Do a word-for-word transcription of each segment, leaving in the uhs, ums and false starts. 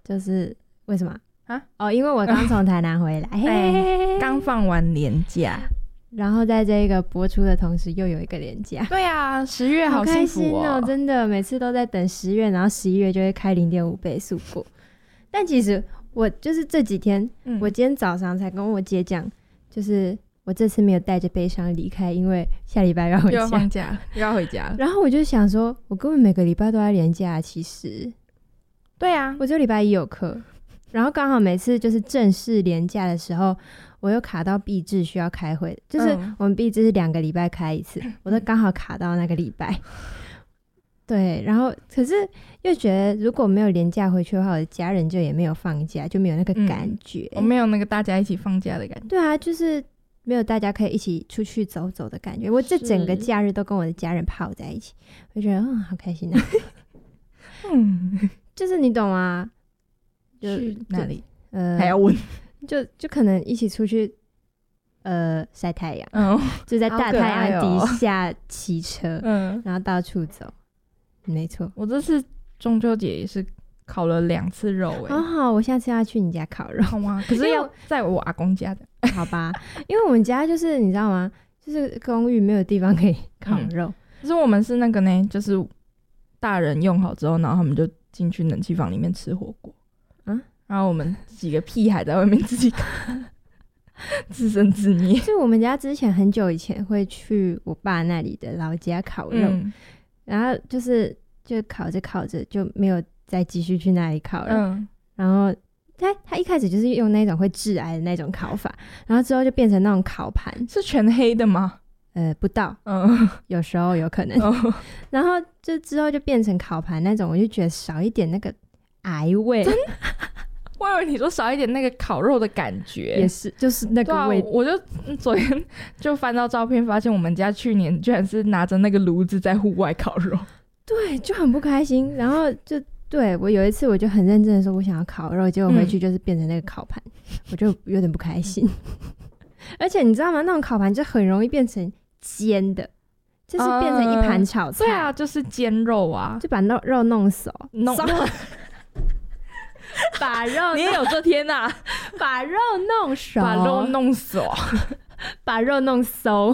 就是为什么啊？ 哦，因为我刚从台南回来，嘿， 刚放完年假， 然后在这个播出的同时又有一个年假。 对啊，十月好开幸福哦， 心哦，真的，每次都在等十月，然后十一月就会开 零点五 倍速过。但其实我就是这几天、嗯、我今天早上才跟我姐讲，就是我这次没有带着悲伤离开，因为下礼拜要回家， 又要放假又要回家。 然后我就想说我根本每个礼拜都在连假，其实对啊， 我就礼拜一有课，然后刚好每次就是正式连假的时候我又卡到毕制需要开会，就是我们毕制是两个礼拜开一次、嗯、我都刚好卡到那个礼拜。对，然后可是又觉得如果没有连假回去的话，我的家人就也没有放假，就没有那个感觉、嗯、 我没有那个大家一起放假的感觉。 对啊，就是没有大家可以一起出去走走的感觉。我这整个假日都跟我的家人泡在一起，我觉得嗯好开心啊。嗯，就是你懂吗？就去哪里？ 呃， 还要问？就就可能一起出去，呃，晒太阳，嗯，就在大太阳底下骑车，嗯、哦，然后到处走。没错， 我这次中秋节也是烤了两次肉、欸， 好好，我下次要去你家烤肉， 好吗？可是要在我阿公家的， 好吧？因为我们家就是你知道吗？就是公寓没有地方可以烤肉， 嗯、可是我们是那个呢，就是大人用好之后，然后他们就进去冷气房里面吃火锅，嗯，然后我们几个屁孩在外面自己烤。自生自灭。 就我们家之前很久以前会去我爸那里的老家烤肉，嗯、然后就是就烤着烤着就没有再继续去那里烤了。嗯、然后他他一开始就是用那种会致癌的那种烤法，然后之后就变成那种烤盘， 是全黑的吗？ 呃，不到，嗯，有时候有可能。哦、然后就之后就变成烤盘那种，我就觉得少一点那个癌味。真的我以为你说少一点那个烤肉的感觉， 也是，就是那个味、 啊。我就昨天就翻到照片，发现我们家去年居然是拿着那个炉子在户外烤肉， 对，就很不开心。然后就对我有一次我就很认真的说，我想要烤肉，结果回去就是变成那个烤盘，嗯、我就有点不开心。而且你知道吗？那种烤盘就很容易变成煎的，就是变成一盘炒菜。 呃、对啊，就是煎肉啊， 就把肉肉弄熟， 弄。 把肉你也有这天啊， 把肉弄熟， 把肉弄熟， 把肉弄熟。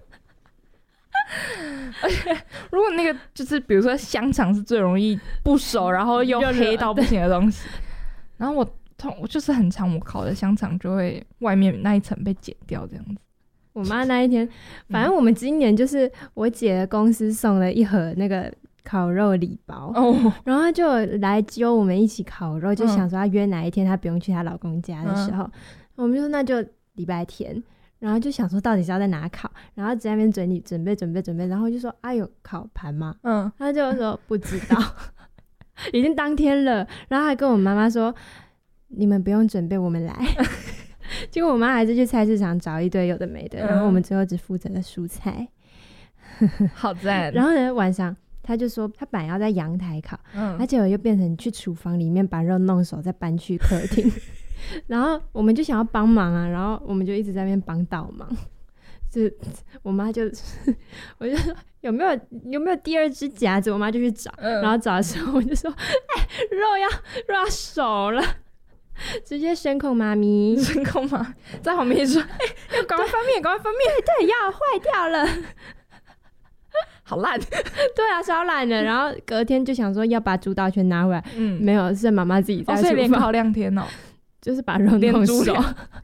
而且如果那个就是比如说香肠是最容易不熟，然后又黑到不行的东西，然后我我就是很常我烤的香肠就会外面那一层被剪掉这样子。 我妈那一天，反正我们今年就是我姐的公司送了一盒那个烤肉礼包，哦、然后她就来揪我们一起烤肉，就想说她约哪一天她不用去她老公家的时候，嗯、我们就说那就礼拜天，然后就想说到底是要在哪烤，然后在那边准备准备准备准备，然后就说啊有烤盘吗？嗯，她就说不知道，已经当天了，然后还跟我妈妈说你们不用准备，我们来。结果我妈还是去菜市场找一堆有的没的，嗯、然后我们最后只负责了蔬菜。 好赞！ 然后呢，晚上他就说他本来要在阳台烤，嗯，而且我又变成去厨房里面把肉弄熟，再搬去客厅。然后我们就想要帮忙啊，然后我们就一直在那边帮倒忙。就我妈就，我就说有没有有没有第二只夹子，我妈就去找，嗯、然后找的时候我就说，哎，肉要肉要熟了。直接声控妈咪， 声控妈在旁边说：“哎、欸，要赶快翻面，赶快翻面！” 对对，要坏掉了， 好烂。 对啊，超烂的。然后隔天就想说要把主导权拿回来，嗯，没有，是妈妈自己在厨房， 哦、所以连烤两天哦， 就是把肉弄熟，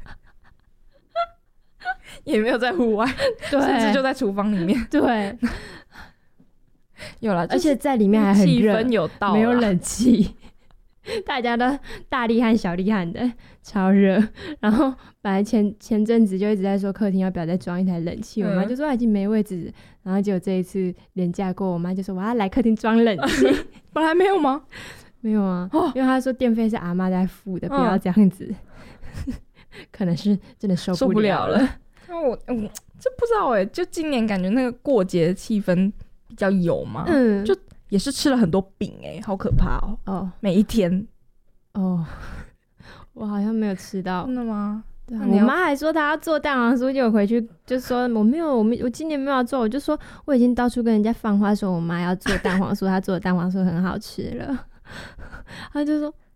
也没有在户外， 对， 甚至就在厨房里面。 对， 有啦， 而且在里面还很热， 气氛有到， 没有冷气。大家都大厉害小厉害的，超热。然后本来前前阵子就一直在说客厅要不要再装一台冷气，嗯、我妈就说已经没位置。然后结果这一次连假过，我妈就说我要来客厅装冷气。 本来没有吗？ 没有啊，哦、因为她说电费是阿嬷在付的，不要这样子。嗯、可能是真的受不了了。 因为我嗯，就不知道哎、欸，就今年感觉那个过节的气氛比较有嘛，嗯，就。也是吃了很多饼哎、欸，好可怕哦！哦，每一天哦，我好像没有吃到。 真的吗？ 对啊，我妈还说她要做蛋黄酥，结果回去就说我没有，我没我今年没有要做，我就说我已经到处跟人家放话说我妈要做蛋黄酥，她做的蛋黄酥很好吃了。她就说